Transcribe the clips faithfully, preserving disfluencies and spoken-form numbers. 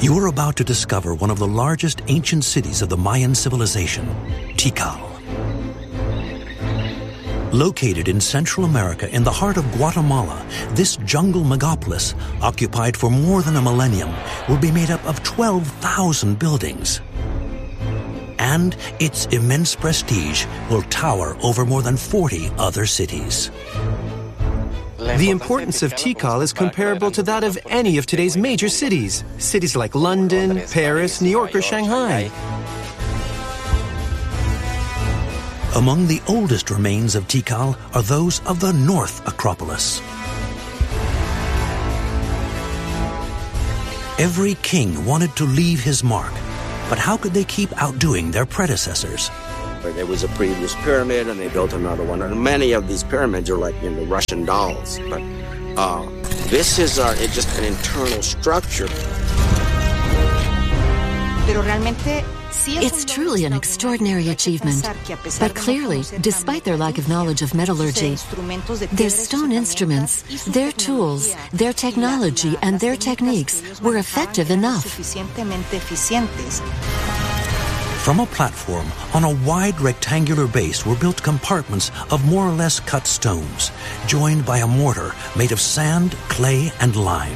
You are about to discover one of the largest ancient cities of the Mayan civilization, Tikal. Located in Central America in the heart of Guatemala, this jungle megapolis, occupied for more than a millennium, will be made up of twelve thousand buildings. And its immense prestige will tower over more than forty other cities. The importance of Tikal is comparable to that of any of today's major cities. Cities like London, Paris, New York, or Shanghai. Among the oldest remains of Tikal are those of the North Acropolis. Every king wanted to leave his mark, but how could they keep outdoing their predecessors? There was a previous pyramid, and they built another one. And many of these pyramids are like, you know, Russian dolls. But uh, this is uh, it's just an internal structure. It's truly an extraordinary achievement. But clearly, despite their lack of knowledge of metallurgy, their stone instruments, their tools, their technology, and their techniques were effective enough. From a platform on a wide rectangular base were built compartments of more or less cut stones, joined by a mortar made of sand, clay, and lime.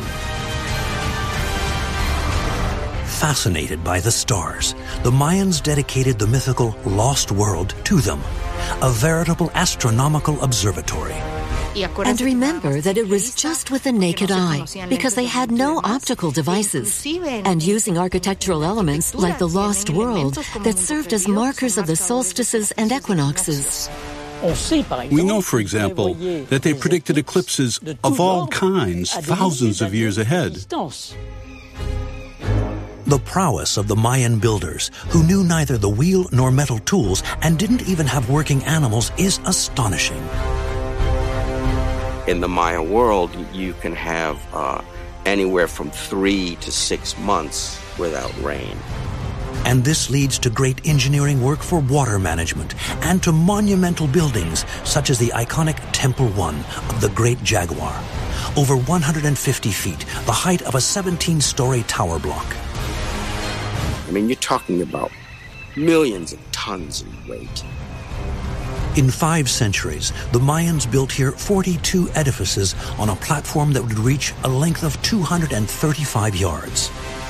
Fascinated by the stars, the Mayans dedicated the mythical Lost World to them, a veritable astronomical observatory. And remember that it was just with the naked eye, because they had no optical devices, and using architectural elements like the Lost World that served as markers of the solstices and equinoxes. We know, for example, that they predicted eclipses of all kinds thousands of years ahead. The prowess of the Mayan builders, who knew neither the wheel nor metal tools and didn't even have working animals, is astonishing. In the Maya world, you can have uh, anywhere from three to six months without rain. And this leads to great engineering work for water management and to monumental buildings such as the iconic Temple One of the Great Jaguar, over one hundred fifty feet, the height of a seventeen-story tower block. I mean, you're talking about millions of tons in weight. In five centuries, the Mayans built here forty-two edifices on a platform that would reach a length of two hundred thirty-five yards.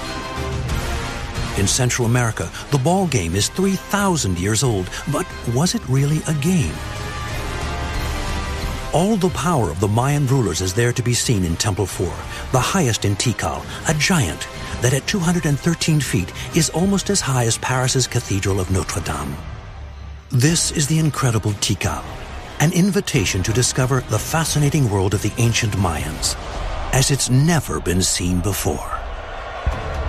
In Central America, the ball game is three thousand years old, but was it really a game? All the power of the Mayan rulers is there to be seen in Temple four, the highest in Tikal, a giant that at two hundred thirteen feet is almost as high as Paris's Cathedral of Notre Dame. This is the incredible Tikal, an invitation to discover the fascinating world of the ancient Mayans, as it's never been seen before.